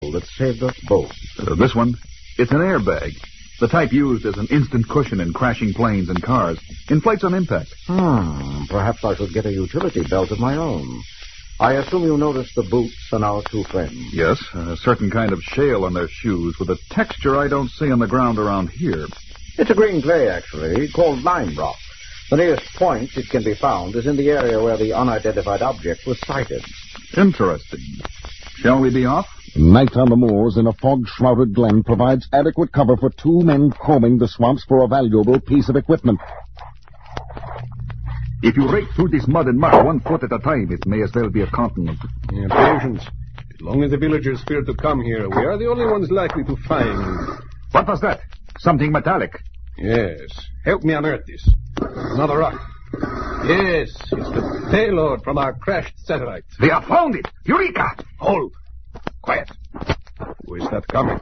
that saved us both. This one, it's an airbag. The type used as an instant cushion in crashing planes and cars. Inflates on impact. Perhaps I should get a utility belt of my own. I assume you noticed the boots on our two friends. Yes, a certain kind of shale on their shoes with a texture I don't see on the ground around here. It's a green clay, actually, called lime rock. The nearest point it can be found is in the area where the unidentified object was sighted. Interesting. Shall we be off? Night on the moors in a fog-shrouded glen provides adequate cover for two men combing the swamps for a valuable piece of equipment. If you rake through this mud and muck 1 foot at a time, it may as well be a continent. Patience. As long as the villagers fear to come here, we are the only ones likely to find. What was that? Something metallic. Yes. Help me unearth this. Another rock. Yes, it's the payload from our crashed satellite. They have found it! Eureka! Hold. Quiet. Who is that coming?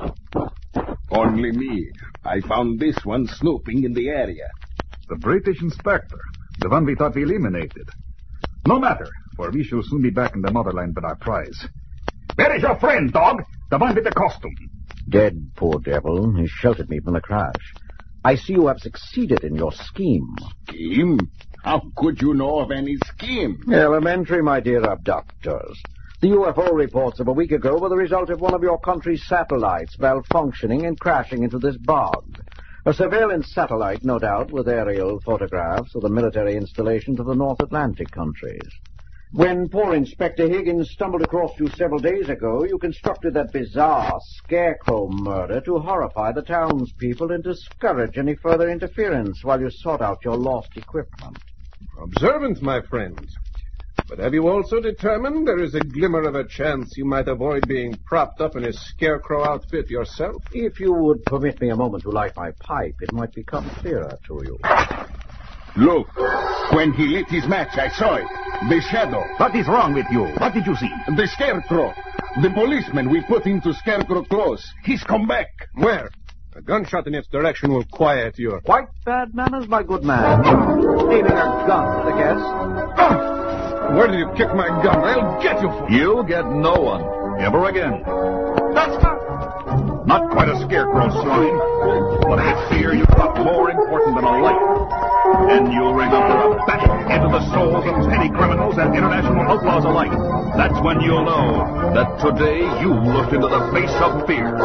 Only me. I found this one snooping in the area. The British inspector. The one we thought we eliminated. No matter, for we shall soon be back in the motherland with our prize. Where is your friend, dog? The one with the costume. Dead, poor devil. He sheltered me from the crash. I see you have succeeded in your scheme. Scheme? How could you know of any scheme? Elementary, my dear abductors. The UFO reports of a week ago were the result of one of your country's satellites malfunctioning and crashing into this bog. A surveillance satellite, no doubt, with aerial photographs of the military installations of the North Atlantic countries. When poor Inspector Higgins stumbled across you several days ago, you constructed that bizarre scarecrow murder to horrify the townspeople and discourage any further interference while you sought out your lost equipment. Observant, my friend. But have you also determined there is a glimmer of a chance you might avoid being propped up in a scarecrow outfit yourself? If you would permit me a moment to light my pipe, it might become clearer to you. Look, when he lit his match, I saw it. The shadow. What is wrong with you? What did you see? The scarecrow. The policeman we put into scarecrow clothes. He's come back. Where? A gunshot in its direction will quiet you. Quite bad manners, my good man. Aiming a gun at the guest. Where did you kick my gun? I'll get you for it. You'll get no one. Ever again. That's not quite a scarecrow, swine. But I fear you've got more important than a life. And you'll remember a bash into the souls of petty criminals and international outlaws alike. That's when you'll know that today you looked into the face of fear.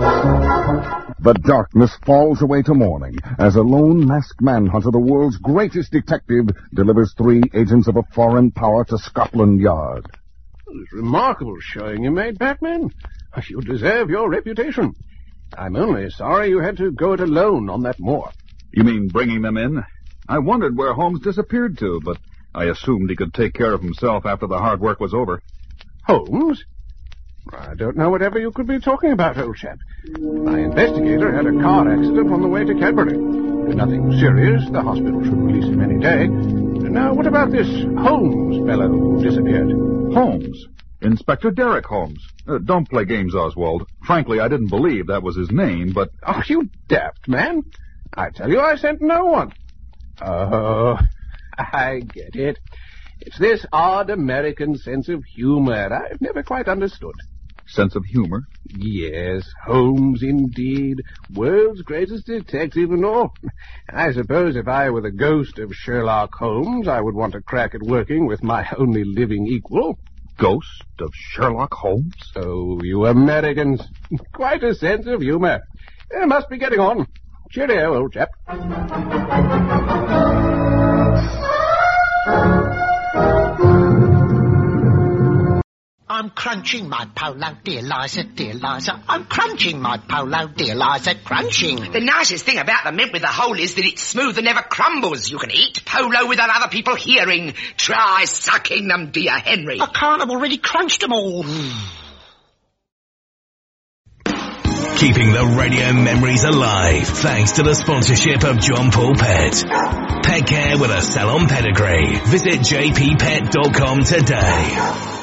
The darkness falls away to morning as a lone masked manhunter, the world's greatest detective, delivers 3 agents of a foreign power to Scotland Yard. It's remarkable showing you made, Batman. You deserve your reputation. I'm only sorry you had to go it alone on that moor. You mean bringing them in? I wondered where Holmes disappeared to, but I assumed he could take care of himself after the hard work was over. Holmes? I don't know whatever you could be talking about, old chap. My investigator had a car accident on the way to Cadbury. Nothing serious. The hospital should release him any day. Now, what about this Holmes fellow who disappeared? Holmes? Inspector Derek Holmes. Don't play games, Oswald. Frankly, I didn't believe that was his name, but... Oh, you daft man. I tell you, I sent no one. Oh, I get it. It's this odd American sense of humor I've never quite understood. Sense of humor? Yes, Holmes indeed. World's greatest detective and all. I suppose if I were the ghost of Sherlock Holmes, I would want a crack at working with my only living equal. Ghost of Sherlock Holmes? Oh, you Americans. Quite a sense of humor. Must be getting on. Cheerio, old chap. I'm crunching my polo, dear Liza, dear Liza. I'm crunching my polo, dear Liza, crunching. The nicest thing about the mint with the hole is that it's smooth and never crumbles. You can eat polo without other people hearing. Try sucking them, dear Henry. I can't, I've already crunched them all. Keeping the radio memories alive thanks to the sponsorship of John Paul Pet. Pet care with a salon pedigree. Visit jppet.com today.